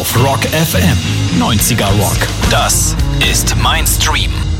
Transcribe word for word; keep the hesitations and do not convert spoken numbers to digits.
auf Rock F M. neunziger Rock. Das ist mein Stream.